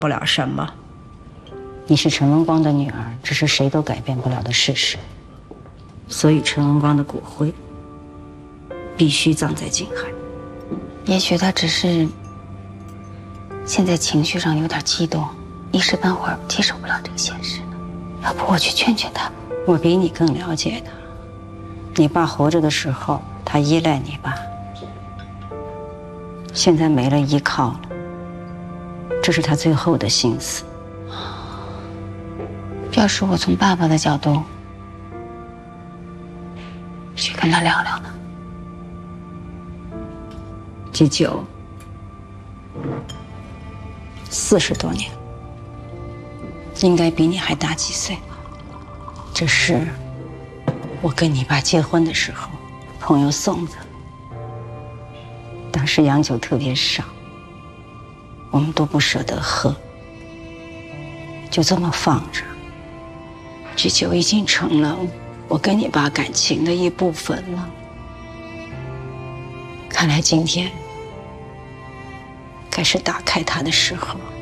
不了什么。 你是陈文光的女儿，这是谁都改变不了的事实。所以陈文光的骨灰必须葬在静海。 也许他只是现在情绪上有点激动，一时半会儿接受不了这个现实呢。要不我去劝劝他。 我比你更了解他。你爸活着的时候，他依赖你爸，现在没了依靠了，这是他最后的心思。 要是我从爸爸的角度去跟他聊聊呢？ 季九40多年，应该比你还大几岁吧？这是我跟你爸结婚的时候朋友送的，当时洋酒特别少，我们都不舍得喝，就这么放着。这酒已经成了我跟你爸感情的一部分了。看来今天该是打开它的时候。